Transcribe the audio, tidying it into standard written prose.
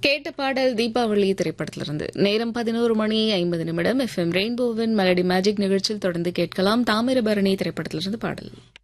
கேட்ட பாடல் தீபாவளி திரைப்படத்திலிருந்து. நேரம் 11:50 எஃப்எம் ரெயின்போவின் மெலடி மேஜிக் நிகழ்ச்சியில் தொடர்ந்து கேட்கலாம். தாமிரபரணி திரைப்படத்திலிருந்து பாடல்.